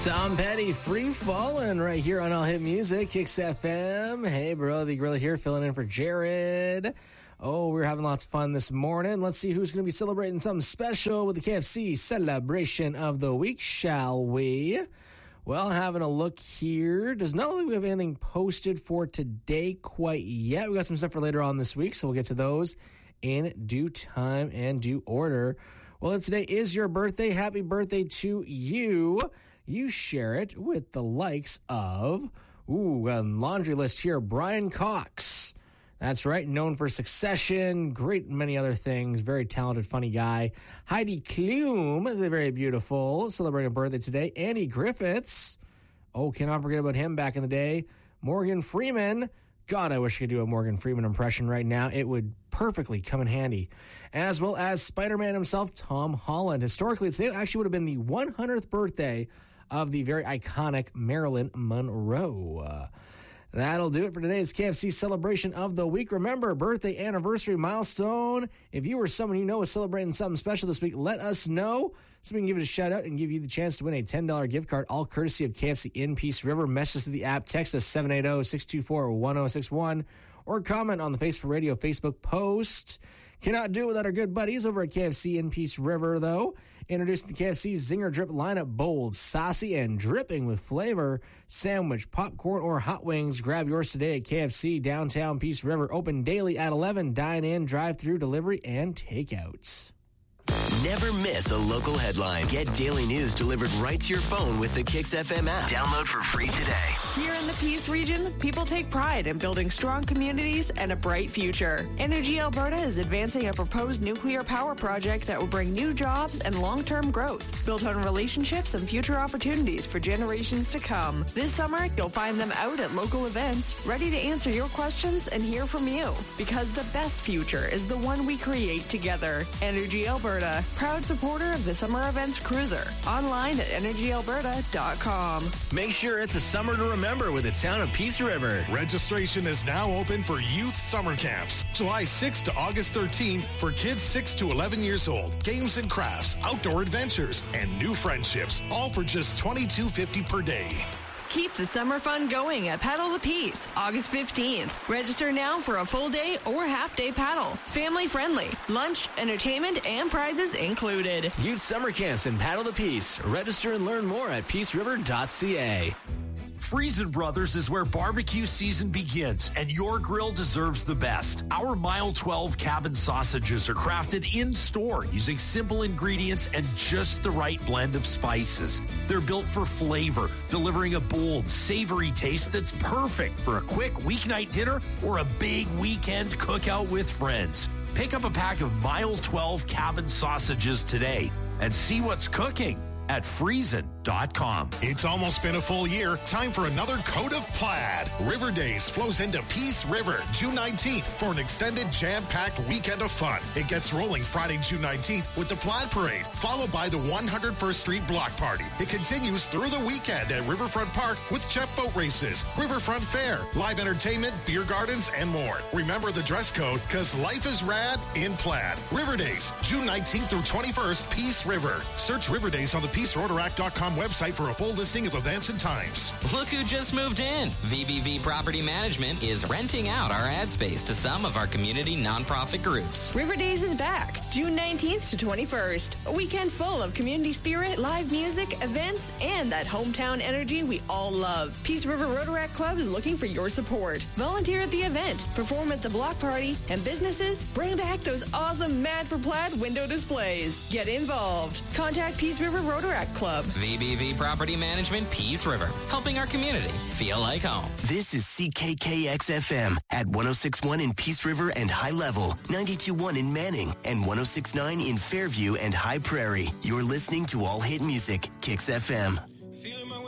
Tom Petty, Free Fallin' right here on All Hit Music, Kicks FM. Hey, bro, the Gorilla here filling in for Jared. Oh, we're having lots of fun this morning. Let's see who's going to be celebrating something special with the KFC Celebration of the Week, shall we? Well, having a look here. Does not look like we have anything posted for today quite yet. We got some stuff for later on this week, so we'll get to those in due time and due order. Well, if today is your birthday, happy birthday to you. You share it with the likes of, a laundry list here, Brian Cox. That's right, known for Succession, great many other things, very talented, funny guy. Heidi Klum, the very beautiful, celebrating a birthday today. Andy Griffiths, cannot forget about him back in the day. Morgan Freeman, God, I wish I could do a Morgan Freeman impression right now. It would perfectly come in handy. As well as Spider-Man himself, Tom Holland. Historically, today actually would have been the 100th birthday of the very iconic Marilyn Monroe. That'll do it for today's KFC Celebration of the Week. Remember, birthday, anniversary, milestone. If you or someone you know is celebrating something special this week, let us know so we can give it a shout out and give you the chance to win a $10 gift card, all courtesy of KFC in Peace River. Message us through the app, text us 780-624-1061, or comment on the Face for Radio Facebook post. Cannot do it without our good buddies over at KFC in Peace River, though. Introducing the KFC Zinger Drip lineup, bold, saucy, and dripping with flavor. Sandwich, popcorn, or hot wings. Grab yours today at KFC downtown Peace River. Open daily at 11. Dine in, drive-through, delivery, and takeouts. Never miss a local headline. Get daily news delivered right to your phone with the Kicks FM app. Download for free today. Here in the Peace region, people take pride in building strong communities and a bright future. Energy Alberta is advancing a proposed nuclear power project that will bring new jobs and long-term growth, built on relationships and future opportunities for generations to come. This summer, you'll find them out at local events, ready to answer your questions and hear from you. Because the best future is the one we create together. Energy Alberta, proud supporter of the Summer Events Cruiser. Online at energyalberta.com. Make sure it's a summer to remember with the town of Peace River. Registration is now open for youth summer camps, July 6th to August 13th for kids 6 to 11 years old. Games and crafts, outdoor adventures, and new friendships, all for just $22.50 per day. Keep the summer fun going at Paddle the Peace, August 15th. Register now for a full day or half day paddle. Family friendly. Lunch, entertainment, and prizes included. Youth summer camps in Paddle the Peace. Register and learn more at peaceriver.ca. Friesen Brothers is where barbecue season begins, and your grill deserves the best. Our Mile 12 cabin sausages are crafted in-store using simple ingredients and just the right blend of spices. They're built for flavor, delivering a bold, savory taste that's perfect for a quick weeknight dinner or a big weekend cookout with friends. Pick up a pack of Mile 12 cabin sausages today and see what's cooking at Friesen.com. It's almost been a full year. Time for another coat of plaid. River Days flows into Peace River June 19th for an extended jam-packed weekend of fun. It gets rolling Friday, June 19th with the Plaid Parade, followed by the 101st Street Block Party. It continues through the weekend at Riverfront Park with jet boat races, Riverfront Fair, live entertainment, beer gardens, and more. Remember the dress code, because life is rad in plaid. River Days, June 19th through 21st, Peace River. Search River Days on the PeaceRotaract.com website for a full listing of events and times. Look who just moved in. VBV Property Management is renting out our ad space to some of our community nonprofit groups. River Days is back, June 19th to 21st. A weekend full of community spirit, live music, events, and that hometown energy we all love. Peace River Rotaract Club is looking for your support. Volunteer at the event, perform at the block party, and businesses, bring back those awesome Mad for Plaid window displays. Get involved. Contact Peace River Rotaract Club. VBV Property Management, Peace River, helping our community feel like home. This is CKKX-FM at 106.1 in Peace River and High Level, 92.1 in Manning, and 106.9 in Fairview and High Prairie. You're listening to All Hit Music, Kicks FM.